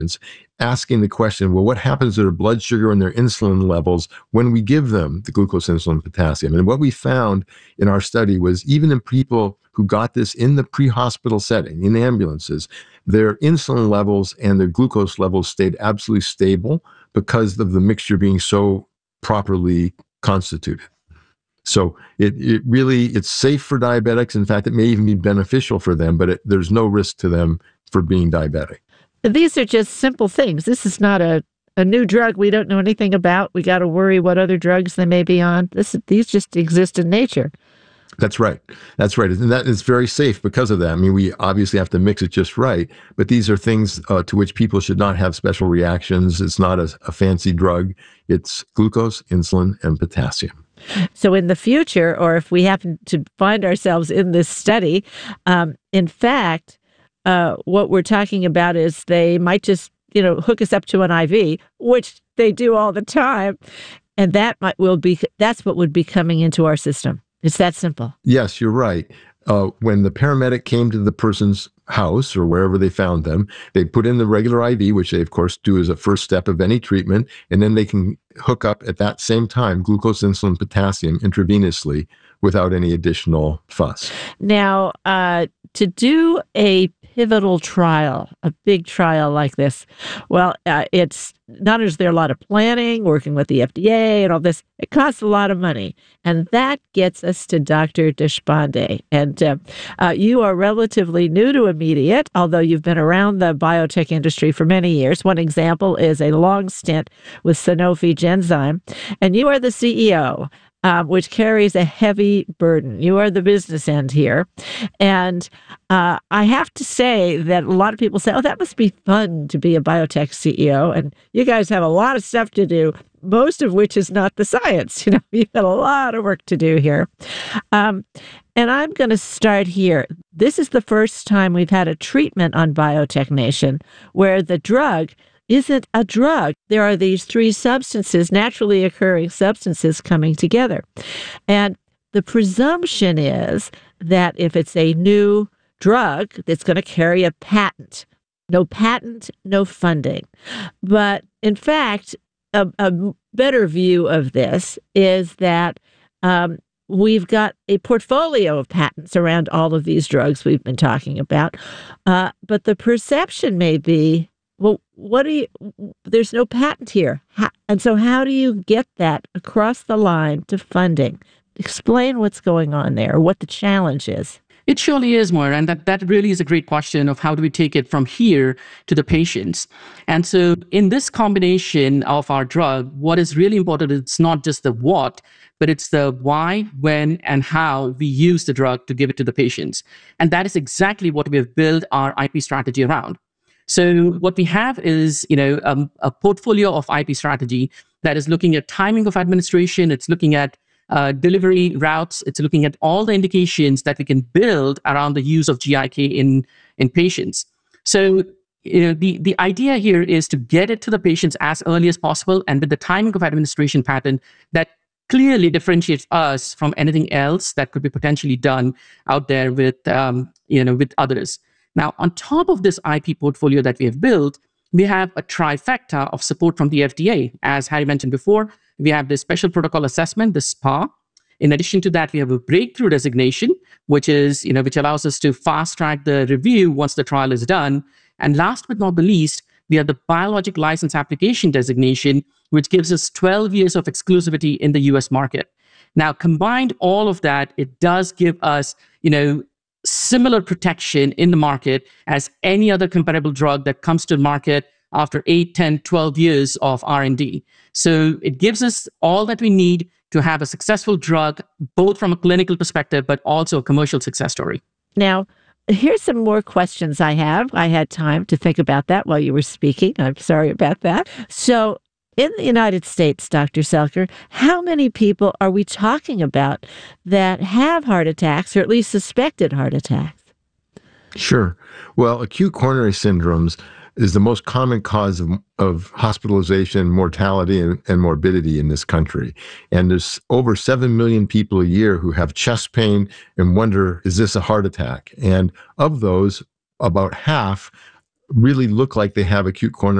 asking the question, well, what happens to their blood sugar and their insulin levels when we give them the glucose, insulin, potassium? And what we found in our study was even in people who got this in the pre-hospital setting, in ambulances, their insulin levels and their glucose levels stayed absolutely stable because of the mixture being so properly constituted. So it's safe for diabetics. In fact, it may even be beneficial for them, but there's no risk to them for being diabetic. These are just simple things. This is not a new drug we don't know anything about. We got to worry what other drugs they may be on. These just exist in nature. That's right. That's right. And that is very safe because of that. I mean, we obviously have to mix it just right, but these are things to which people should not have special reactions. It's not a fancy drug. It's glucose, insulin, and potassium. So in the future, or if we happen to find ourselves in this study, in fact, what we're talking about is they might just, hook us up to an IV, which they do all the time, and that's what would be coming into our system. It's that simple. Yes, you're right. When the paramedic came to the person's house or wherever they found them, they put in the regular IV, which they, of course, do as a first step of any treatment, and then they can hook up at that same time glucose, insulin, potassium intravenously without any additional fuss. Now, to do a pivotal trial, a big trial like this, well, it's not only is there a lot of planning, working with the FDA and all this, it costs a lot of money. And that gets us to Dr. Deshpande. And you are relatively new to Immediate, although you've been around the biotech industry for many years. One example is a long stint with Sanofi Genzyme. And you are the CEO, which carries a heavy burden. You are the business end here. And I have to say that a lot of people say, oh, that must be fun to be a biotech CEO. And you guys have a lot of stuff to do, most of which is not the science. You've got a lot of work to do here. And I'm going to start here. This is the first time we've had a treatment on Biotech Nation where the drug isn't a drug. There are these three substances, naturally occurring substances coming together. And the presumption is that if it's a new drug, it's going to carry a patent. No patent, no funding. But in fact, a better view of this is that we've got a portfolio of patents around all of these drugs we've been talking about. But the perception may be, well, there's no patent here. And so how do you get that across the line to funding? Explain what's going on there, what the challenge is. It surely is, Moira, and that really is a great question of how do we take it from here to the patients. And so in this combination of our drug, what is really important, it's not just the what, but it's the why, when, and how we use the drug to give it to the patients. And that is exactly what we have built our IP strategy around. So what we have is, a portfolio of IP strategy that is looking at timing of administration. It's looking at delivery routes. It's looking at all the indications that we can build around the use of GIK in patients. So the idea here is to get it to the patients as early as possible, and with the timing of administration pattern that clearly differentiates us from anything else that could be potentially done out there with with others. Now, on top of this IP portfolio that we have built, we have a trifecta of support from the FDA. As Harry mentioned before, we have the Special Protocol Assessment, the SPA. In addition to that, we have a breakthrough designation, which allows us to fast track the review once the trial is done. And last but not the least, we have the Biologic License Application designation, which gives us 12 years of exclusivity in the US market. Now, combined all of that, it does give us, similar protection in the market as any other comparable drug that comes to market after 8, 10, 12 years of R&D. So it gives us all that we need to have a successful drug, both from a clinical perspective, but also a commercial success story. Now, here's some more questions I have. I had time to think about that while you were speaking. I'm sorry about that. So in the United States, Dr. Selker, how many people are we talking about that have heart attacks, or at least suspected heart attacks? Sure. Well, acute coronary syndromes is the most common cause of hospitalization, mortality, and morbidity in this country. And there's over 7 million people a year who have chest pain and wonder, is this a heart attack? And of those, about half really look like they have acute coronary